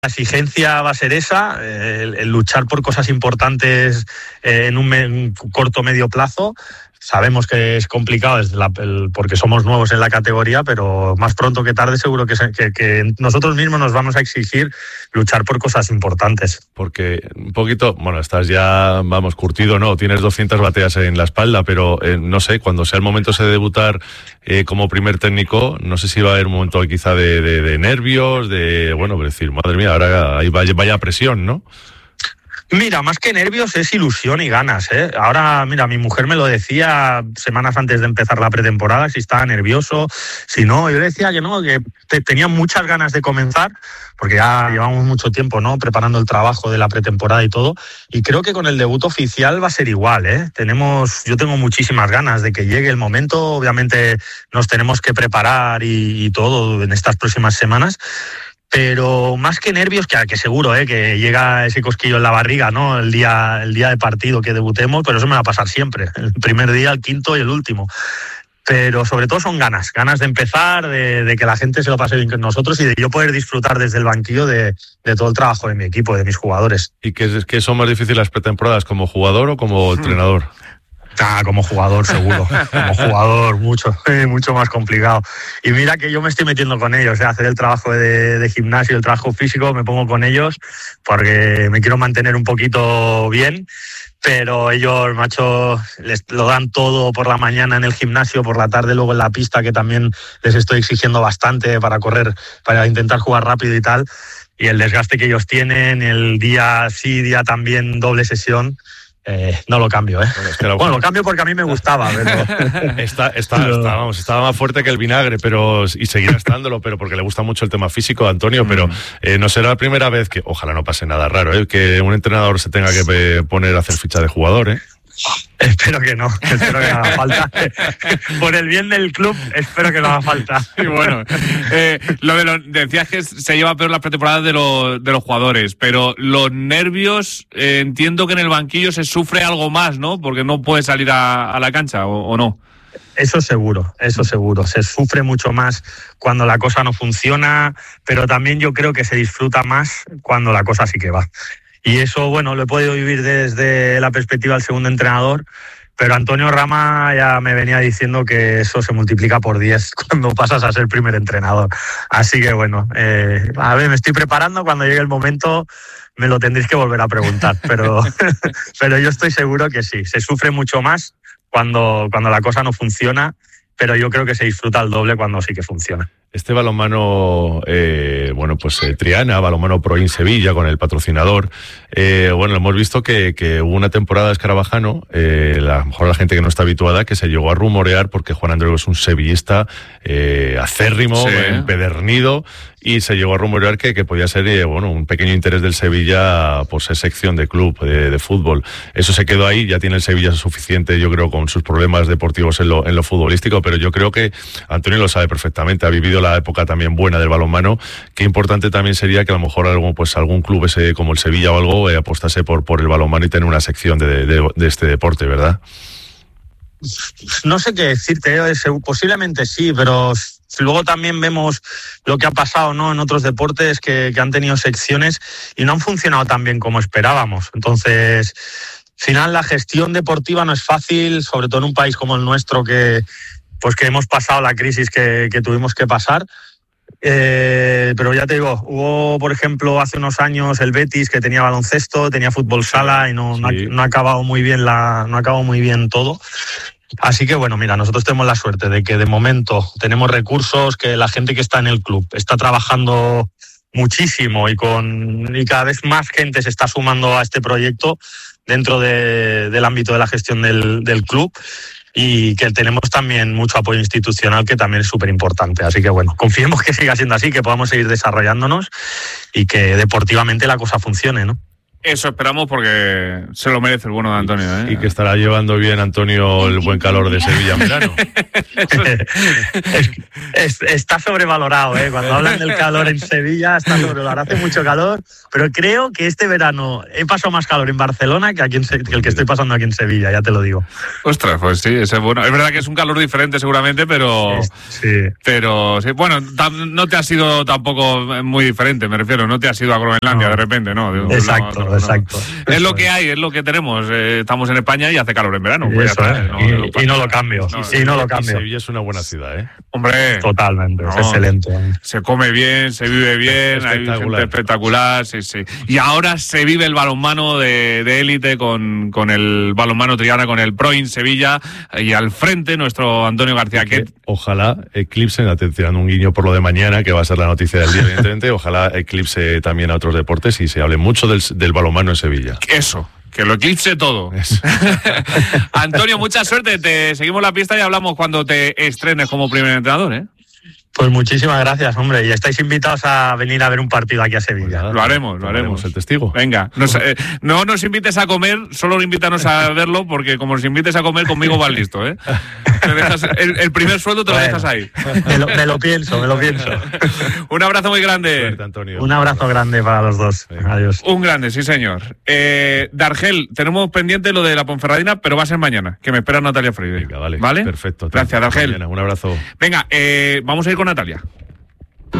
exigencia va a ser esa, el luchar por cosas importantes en un corto medio plazo. Sabemos que es complicado porque somos nuevos en la categoría, pero más pronto que tarde seguro que nosotros mismos nos vamos a exigir luchar por cosas importantes. Porque un poquito, bueno, estás ya, vamos, curtido, ¿no? Tienes 200 bateas en la espalda, pero no sé, cuando sea el momento de debutar como primer técnico, no sé si va a haber un momento quizá de nervios, bueno, decir, madre mía, ahora ahí vaya presión, ¿no? Mira, más que nervios es ilusión y ganas, ¿eh? Ahora, mira, mi mujer me lo decía semanas antes de empezar la pretemporada, si estaba nervioso, si no. Yo le decía que no, que tenía muchas ganas de comenzar, porque ya llevamos mucho tiempo, ¿no?, preparando el trabajo de la pretemporada y todo. Y creo que con el debut oficial va a ser igual, ¿eh? Yo tengo muchísimas ganas de que llegue el momento. Obviamente nos tenemos que preparar y todo en estas próximas semanas. Pero más que nervios, que seguro que llega ese cosquillo en la barriga, ¿no?, el día de partido que debutemos, pero eso me va a pasar siempre, el primer día, el quinto y el último. Pero sobre todo son ganas de empezar, de que la gente se lo pase bien con nosotros y de yo poder disfrutar desde el banquillo de todo el trabajo de mi equipo, de mis jugadores. ¿Y qué son más difíciles las pretemporadas, como jugador o como entrenador? Como jugador seguro, como jugador mucho más complicado. Y mira que yo me estoy metiendo con ellos, hacer el trabajo de gimnasio, el trabajo físico, me pongo con ellos porque me quiero mantener un poquito bien, pero ellos, macho, les lo dan todo por la mañana en el gimnasio, por la tarde luego en la pista, que también les estoy exigiendo bastante para correr, para intentar jugar rápido y tal, y el desgaste que ellos tienen, el día sí, día también, doble sesión. No lo cambio, Bueno, lo cambio porque a mí me gustaba, pero... Estaba más fuerte que el vinagre, y seguirá estándolo, pero porque le gusta mucho el tema físico a Antonio, pero no será la primera vez que, ojalá no pase nada raro, que un entrenador se tenga que poner a hacer ficha de jugador, Espero que no haga falta. Por el bien del club, espero que no haga falta. Y bueno, decías que se lleva peor la pretemporada de los jugadores, pero los nervios, entiendo que en el banquillo se sufre algo más, ¿no? Porque no puedes salir a la cancha, ¿o no? Eso seguro. Se sufre mucho más cuando la cosa no funciona, pero también yo creo que se disfruta más cuando la cosa sí que va. Y eso, bueno, lo he podido vivir desde la perspectiva del segundo entrenador, pero Antonio Rama ya me venía diciendo que eso se multiplica por 10 cuando pasas a ser primer entrenador. Así que bueno, me estoy preparando, cuando llegue el momento me lo tendréis que volver a preguntar, pero yo estoy seguro que sí, se sufre mucho más cuando la cosa no funciona, pero yo creo que se disfruta al doble cuando sí que funciona. Este balonmano, Triana, balonmano Proin Sevilla, con el patrocinador, hemos visto que hubo una temporada de Escarabajano, a lo mejor la gente que no está habituada, que se llegó a rumorear porque Juan Andreu es un sevillista acérrimo, empedernido, y se llegó a rumorear que podía ser un pequeño interés del Sevilla por ser sección de club de fútbol. Eso se quedó ahí, ya tiene el Sevilla suficiente, yo creo, con sus problemas deportivos en lo futbolístico, pero yo creo que Antonio lo sabe perfectamente, ha vivido la época también buena del balonmano. Qué importante también sería que a lo mejor algún club como el Sevilla o algo apostase por el balonmano y tener una sección de este deporte, ¿verdad? No sé qué decirte, posiblemente sí, pero luego también vemos lo que ha pasado, ¿no?, en otros deportes que han tenido secciones y no han funcionado tan bien como esperábamos. Entonces, al final la gestión deportiva no es fácil, sobre todo en un país como el nuestro que hemos pasado la crisis que tuvimos que pasar. Pero ya te digo, hubo, por ejemplo, hace unos años el Betis, que tenía baloncesto, tenía fútbol sala y no ha acabado muy bien todo. Así que bueno, mira, nosotros tenemos la suerte de que de momento tenemos recursos, que la gente que está en el club está trabajando muchísimo y cada vez más gente se está sumando a este proyecto dentro del ámbito de la gestión del club. Y que tenemos también mucho apoyo institucional, que también es súper importante. Así que bueno, confiemos que siga siendo así, que podamos seguir desarrollándonos y que deportivamente la cosa funcione, ¿no? Eso esperamos porque se lo merece el bueno de Antonio, ¿eh? Y que estará llevando bien, Antonio, el buen calor de Sevilla en verano. Está sobrevalorado, ¿eh? Cuando hablan del calor en Sevilla, está sobrevalorado. Hace mucho calor, pero creo que este verano he pasado más calor en Barcelona que el que estoy pasando aquí en Sevilla, ya te lo digo. Ostras, pues sí, ese es bueno. Es verdad que es un calor diferente seguramente, pero... Sí. Pero sí, bueno, no te ha sido tampoco muy diferente, me refiero. No te has ido a Groenlandia de repente, ¿no? Exacto. Es lo que hay, es lo que tenemos. Estamos en España y hace calor en verano. Pues eso, y no lo cambio. Sevilla es una buena ciudad, ¿eh? Hombre. Totalmente, es excelente. Se come bien, se vive bien, hay gente espectacular, sí. Y ahora se vive el balonmano de élite con el balonmano Triana, con el Pro In Sevilla, y al frente nuestro Antonio García. Que ojalá eclipsen, atención, un guiño por lo de mañana, que va a ser la noticia del día, evidentemente. Ojalá eclipse también a otros deportes y se hable mucho del balonmano en Sevilla. Eso, que lo eclipse todo. Antonio, mucha suerte. Te seguimos la pista y hablamos cuando te estrenes como primer entrenador, ¿eh? Pues muchísimas gracias, hombre. Y estáis invitados a venir a ver un partido aquí a Sevilla. Pues lo haremos. El testigo. Venga, no nos invites a comer, solo invítanos a verlo, porque como nos invites a comer, conmigo vas listo, ¿eh? Te dejas, el primer sueldo te lo dejas ahí. Me lo pienso. Un abrazo muy grande. Suerte, Antonio. Un abrazo grande para los dos. Venga. Adiós. Un grande, sí señor. Dargel, tenemos pendiente lo de la Ponferradina, pero va a ser mañana, que me espera Natalia Freire. Venga, vale. Perfecto. Gracias, Dargel. Un abrazo. Venga, vamos a ir con Natalia.